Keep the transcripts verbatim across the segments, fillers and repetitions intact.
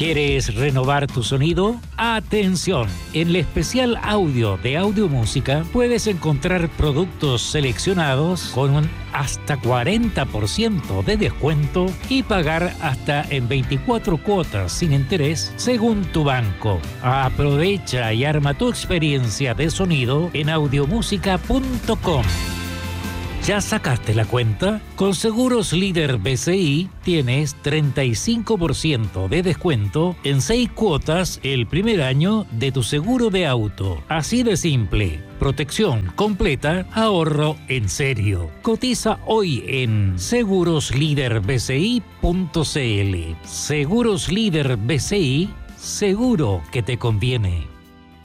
¿Quieres renovar tu sonido? ¡Atención! En el especial audio de Audio Música puedes encontrar productos seleccionados con un hasta cuarenta por ciento de descuento y pagar hasta en veinticuatro cuotas sin interés según tu banco. Aprovecha y arma tu experiencia de sonido en audiomúsica punto com. ¿Ya sacaste la cuenta? Con Seguros Líder B C I tienes treinta y cinco por ciento de descuento en seis cuotas el primer año de tu seguro de auto. Así de simple. Protección completa, ahorro en serio. Cotiza hoy en seguros líder b c i punto c l. Seguros Líder B C I, seguro que te conviene.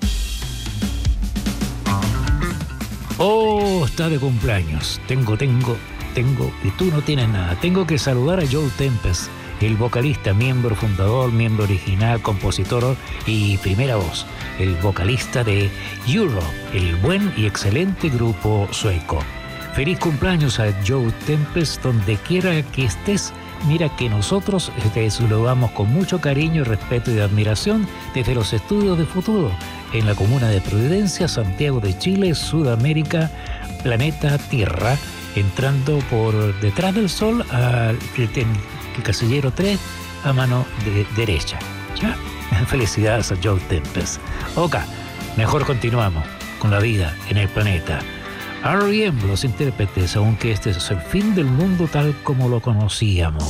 Oh, está de cumpleaños. Tengo, tengo, tengo, y tú no tienes nada. Tengo que saludar a Joe Tempest, el vocalista, miembro fundador, miembro original, compositor y primera voz, el vocalista de Europe, el buen y excelente grupo sueco. Feliz cumpleaños a Joe Tempest, donde quiera que estés. Mira que nosotros te saludamos con mucho cariño, respeto y admiración desde los estudios de Futuro, en la comuna de Providencia, Santiago de Chile, Sudamérica, planeta Tierra, entrando por detrás del sol al el casillero tres a mano de, derecha. ¿Ya? Felicidades a Joe Tempest. Ok, mejor continuamos con la vida en el planeta. R E M, los intérpretes, aunque este es el fin del mundo tal como lo conocíamos.